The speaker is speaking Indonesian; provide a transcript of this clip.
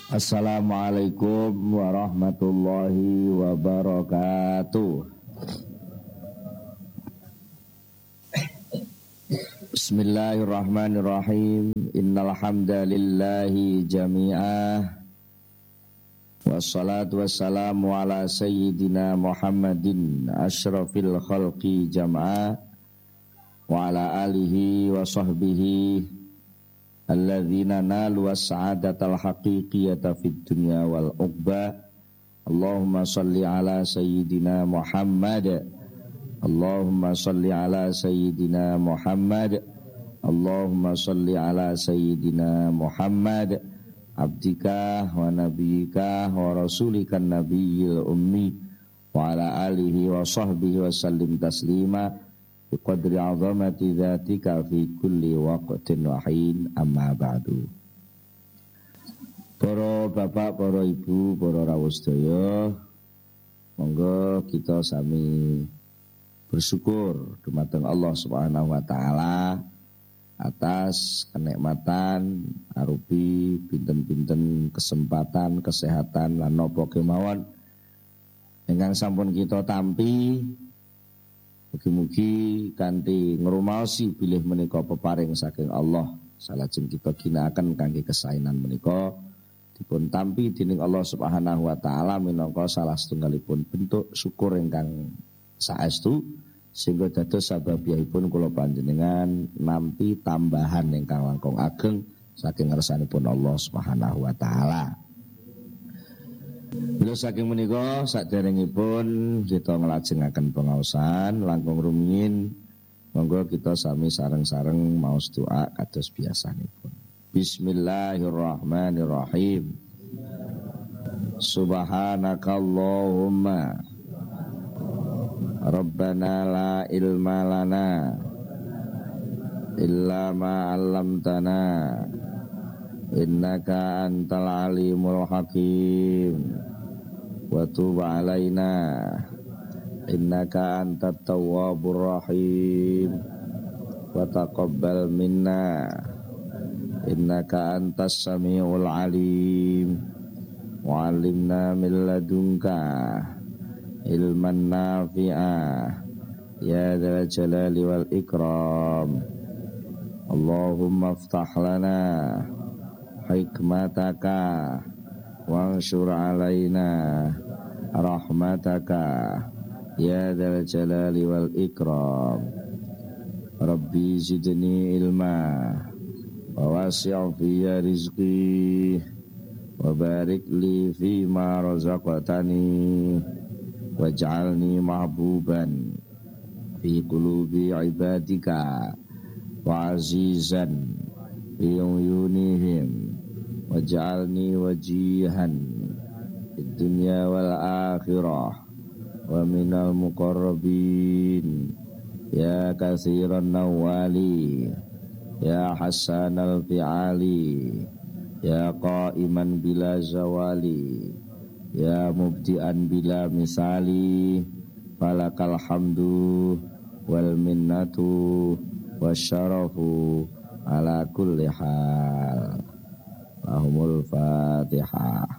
Assalamualaikum warahmatullahi wabarakatuh. Bismillahirrahmanirrahim. Innal hamdalillahi jami'ah. Wassalatu wassalamu ala sayyidina Muhammadin asyrafil khalqi jam'a wa ala alihi wa sahbihi alladzina nalu as-sa'adatal haqiqiyata fid dunya wal uqba. Allahumma shalli ala sayyidina Muhammad. Allahumma shalli ala sayyidina Muhammad. Allahumma shalli ala sayyidina Muhammad abdika wa nabiyyika wa rasulika nabiyil ummi wa ala alihi wa sahbihi wa sallim taslima biqadri azamati dzatika fi kulli waqtin wa hin, amma ba'du. Para bapak, para ibu, para rawuh sedaya, monggo kita sami bersyukur dumateng Allah Subhanahu wa taala atas kenikmatan arupi pinten-pinten kesempatan, kesehatan lan napa kemawon ingkang sampun kita tampi. Mugi-mugi kanthi ngrumaosi bilih menika peparing saking Allah, salajeng kita ginakaken kangge kesaenan menika dipun tampi dening Allah Subhanahu wa taala minangka salah setunggalipun bentuk syukur ingkang saestu sehingga dados sababiyahipun kula panjenengan nampi tambahan ingkang langkung ageng saking ngersanipun Allah Subhanahu wa taala. Bila saking menika saderengipun kita nglajengaken pengaosan langkung rumiyin, monggo kita sami sareng-sareng maos doa kados biasanipun. Bismillahirrahmanirrahim. Subhanakallahumma Rabbana la ilma lana illa ma 'allamtana innaka antal alimul hakim wa tub alaina innaka antat tawwabur rahim wa taqabbal minna innaka antas samiul alim wa 'allimna min ladunka ilman nafi'ah ya dzal jalali wal ikram. Allahumma iftah lana hikmataka wanshur alaina rahmataka ya dzal jalali wal ikram. Rabbi zidni ilma wa wasi' fi rizqi wa barik li fi ma razaqtani waj'alni mahbuban fi qulubi ibadika wa azizan fi uyunihim waj'alni wajihan fid dunya wal akhirah wa minal muqarrabin ya katsiran nawali ya hasanal fi'ali ya qa'iman bila zawali ya mubdi'an bila misali falakal hamdu wal minnatu wasyarafu ala kulli hal. Allahumul Fatihah.